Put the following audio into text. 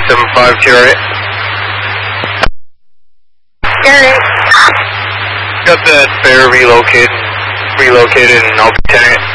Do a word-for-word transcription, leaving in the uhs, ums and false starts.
seven five, T R eight. Got that spare relocated, relocated and I'll be ten eight.